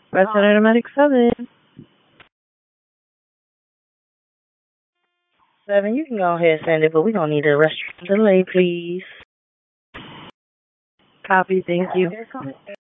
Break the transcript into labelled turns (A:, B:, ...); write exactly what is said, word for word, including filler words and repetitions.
A: Western Automatic seven. seven, you can go ahead and send it, but we're going to need a restroom delay, please. Copy, thank you.